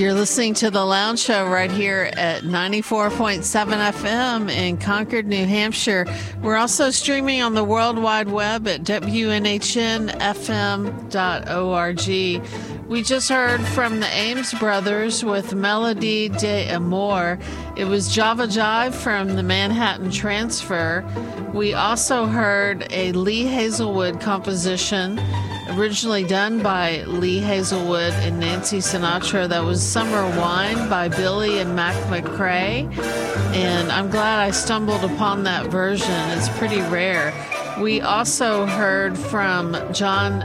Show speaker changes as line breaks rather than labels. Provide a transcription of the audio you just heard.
You're listening to The Lounge Show right here at 94.7 FM in Concord, New Hampshire. We're also streaming on the World Wide Web at WNHNFM.org. We just heard from the Ames Brothers with Melody d'Amour. It was Java Jive from the Manhattan Transfer. We also heard a Lee Hazelwood composition originally done by Lee Hazelwood and Nancy Sinatra. That was Summer Wine by Billy and Mac McRae. And I'm glad I stumbled upon that version. It's pretty rare. We also heard from John